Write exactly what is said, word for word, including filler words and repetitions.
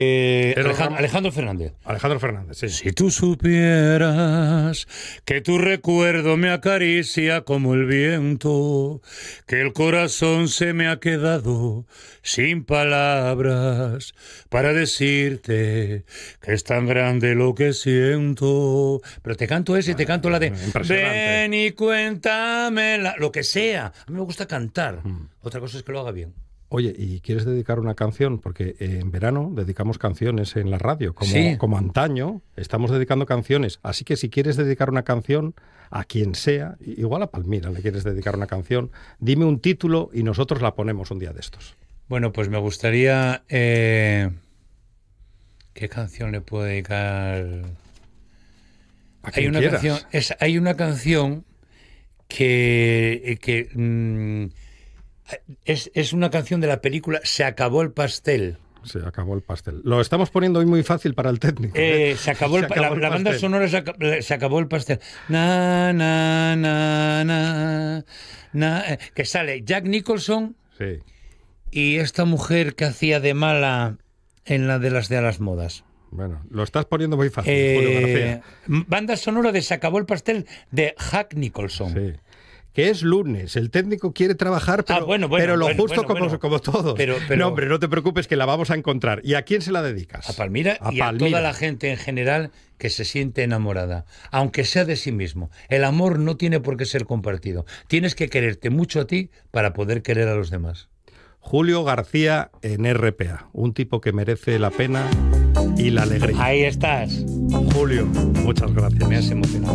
Eh, Pero Alejandro, Ram- Alejandro Fernández. Alejandro Fernández, sí. Si tú supieras que tu recuerdo me acaricia como el viento, que el corazón se me ha quedado sin palabras para decirte que es tan grande lo que siento. Pero te canto ese y te canto la de Impresionante. ven y cuéntame la... lo que sea. A mí me gusta cantar. Otra cosa es que lo haga bien. Oye, ¿y quieres dedicar una canción? Porque eh, en verano dedicamos canciones en la radio, como, Sí. como antaño, estamos dedicando canciones. Así que si quieres dedicar una canción a quien sea, igual a Palmira le quieres dedicar una canción, dime un título y nosotros la ponemos un día de estos. Bueno, pues me gustaría... Eh... ¿Qué canción le puedo dedicar? A Hay quien una quieras. canción, es, hay una canción que, que mm, es, es una canción de la película Se acabó el pastel. Se acabó el pastel. Lo estamos poniendo hoy muy fácil para el técnico. ¿eh? Eh, se acabó el, Se pa- acabó la, el la banda pastel. sonora se, aca- se acabó el pastel. Na, na, na, na, na, eh, que sale Jack Nicholson Sí. y esta mujer que hacía de mala en la de las de las modas. Bueno, lo estás poniendo muy fácil, Eh, Julio García. banda sonora de Se acabó el pastel de Jack Nicholson. Sí. Que es lunes, el técnico quiere trabajar, pero, Ah, bueno, bueno, pero lo bueno, justo bueno, como, bueno. como todos. Pero- pero- No, hombre, no te preocupes que la vamos a encontrar. ¿Y a quién se la dedicas? A Palmira A y Palmira. a toda la gente en general que se siente enamorada, aunque sea de sí mismo. El amor no tiene por qué ser compartido. Tienes que quererte mucho a ti para poder querer a los demás. Julio García en R P A, un tipo que merece la pena y la alegría. Ahí estás. Julio, muchas gracias. Me has emocionado.